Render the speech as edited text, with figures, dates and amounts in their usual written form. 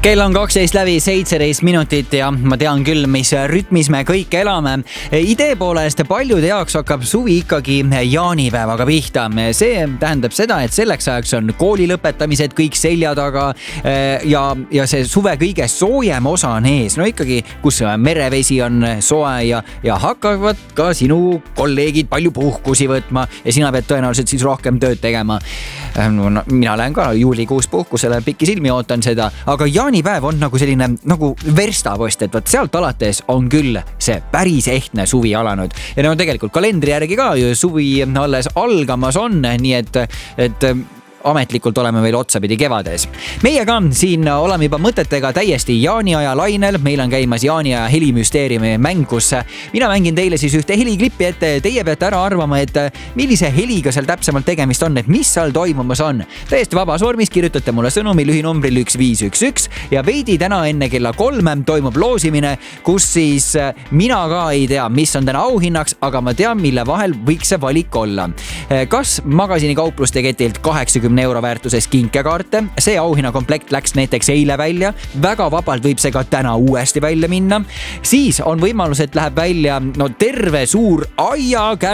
Kell on 12 läbi 17 minutit ja ma tean küll, mis rütmis me kõik elame. Idee poolest paljude jaoks hakkab suvi ikkagi jaanipäevaga pihta. See tähendab seda, et selleks ajaks on kooli lõpetamised kõik selja taga ja see suve kõige soojem osa on ees. No ikkagi, kus merevesi on soe ja hakkavad ka sinu kolleegid palju puhkusi võtma ja sina pead tõenäoliselt siis rohkem tööd tegema. Mina lähen ka juulikuus puhkusele, pikki silmi ootan seda, aga jaanipäev on nagu selline nagu verstapost, et sealt alates on küll see päris ehtne suvi alanud. Ja no tegelikult kalendri järgi ka ju suvi alles algamas on, nii et ametlikult oleme veel otsapidi kevades. Meie ka siin oleme juba mõtetega täiesti jaaniaja lainel. Meil on käimas jaaniaja helimüsteeriumi mäng, kus mina mängin teile siis ühte heliklippi ette. Teie peate ära arvama, et millise heliga seal täpsemalt tegemist on, et mis seal toimumas on. Täiesti vabas vormis kirjutate mulle sõnumi lühinumbril 1511 ja veidi täna enne kella 3 toimub loosimine, kus siis mina ka ei tea, mis on täna auhinnaks, aga ma tean, mille vahel võiks see valik olla. Kas magasini kaupluste ketilt 80 euro väärtuses kinkekaarte. See auhinnakomplekt läks näiteks eile välja. Väga vabalt võib see ka täna uuesti välja minna. Siis on võimalus, et läheb välja terve suur